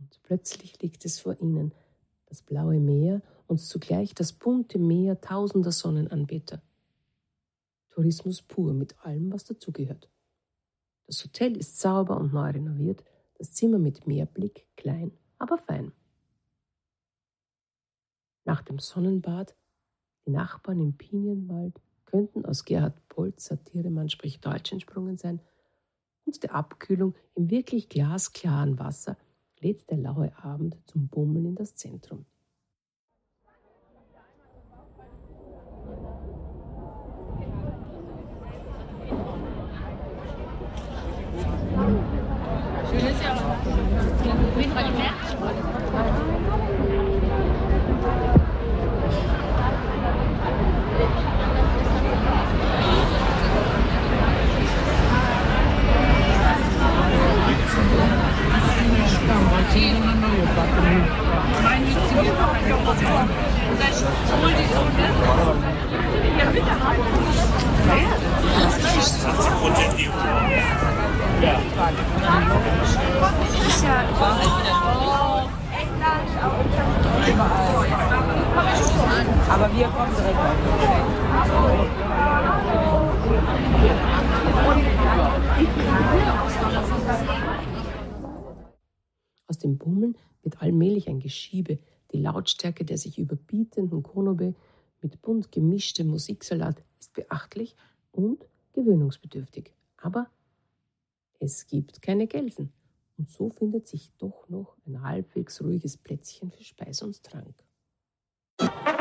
Und plötzlich liegt es vor ihnen, das blaue Meer und zugleich das bunte Meer tausender Sonnenanbeter. Tourismus pur mit allem, was dazugehört. Das Hotel ist sauber und neu renoviert, das Zimmer mit Meerblick, klein, aber fein. Nach dem Sonnenbad, die Nachbarn im Pinienwald könnten aus Gerhard Polz Satire Man spricht Deutsch entsprungen sein, und der Abkühlung im wirklich glasklaren Wasser lädt der laue Abend zum Bummeln in das Zentrum. Schönes Jahr. Wen war die März? Aber wir kommen direkt Aus dem Bummeln wird allmählich ein Geschiebe, die Lautstärke der sich überbietenden Konobe mit bunt gemischtem Musiksalat ist beachtlich und gewöhnungsbedürftig. Aber es gibt keine Gelsen. Und so findet sich doch noch ein halbwegs ruhiges Plätzchen für Speis und Trank.